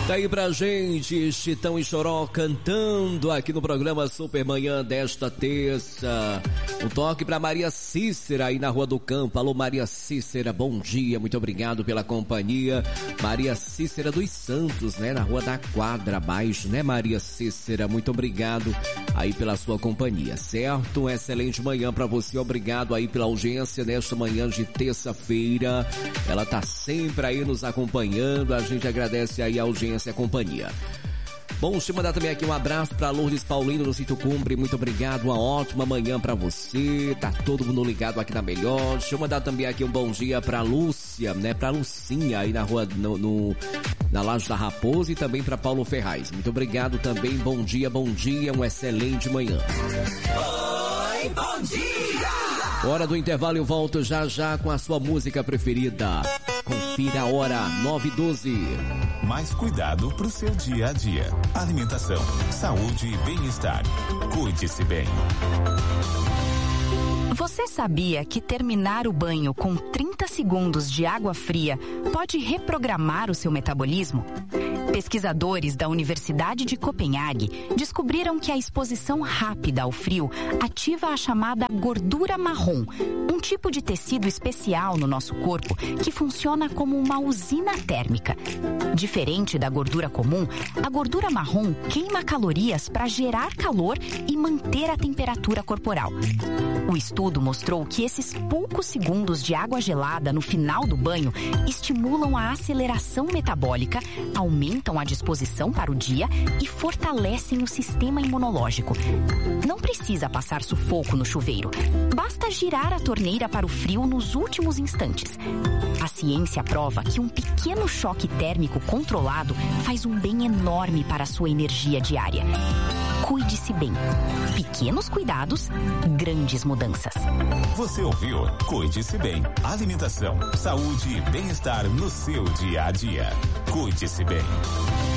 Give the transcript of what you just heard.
Tá aí pra gente, Chitão e Choró cantando aqui no programa Supermanhã desta terça. Um toque pra Maria Cícera aí na Rua do Campo. Alô, Maria Cícera, bom dia, muito obrigado pela companhia. Maria Cícera dos Santos, né, na Rua da Quadra abaixo, né, Maria Cícera, muito obrigado aí pela sua companhia, certo? Uma excelente manhã pra você, obrigado aí pela audiência nesta manhã de terça-feira. Ela tá sempre aí nos acompanhando, a gente agradece aí a audiência e a companhia. Bom, deixa eu mandar também aqui um abraço para Lourdes Paulino no Sítio Cumbre, muito obrigado, uma ótima manhã para você, tá todo mundo ligado aqui na Melhor. Deixa eu mandar também aqui um bom dia para Lúcia, né, para Lucinha aí na rua, na Laje da Raposa, e também para Paulo Ferraz. Muito obrigado também, bom dia, uma excelente manhã. Oi, bom dia! Hora do intervalo, eu volto já com a sua música preferida. Confira a hora, 9h12. Mais cuidado pro seu dia a dia. Alimentação, saúde e bem-estar. Cuide-se bem. Você sabia que terminar o banho com 30 segundos de água fria pode reprogramar o seu metabolismo? Pesquisadores da Universidade de Copenhague descobriram que a exposição rápida ao frio ativa a chamada gordura marrom, um tipo de tecido especial no nosso corpo que funciona como uma usina térmica. Diferente da gordura comum, a gordura marrom queima calorias para gerar calor e manter a temperatura corporal. O estudo mostrou que esses poucos segundos de água gelada no final do banho estimulam a aceleração metabólica, aumentam a disposição para o dia e fortalecem o sistema imunológico. Não precisa passar sufoco no chuveiro. Basta girar a torneira para o frio nos últimos instantes. A ciência prova que um pequeno choque térmico controlado faz um bem enorme para a sua energia diária. Cuide-se bem. Pequenos cuidados, grandes mudanças. Você ouviu? Cuide-se bem. Alimentação, saúde e bem-estar no seu dia a dia. Cuide-se bem.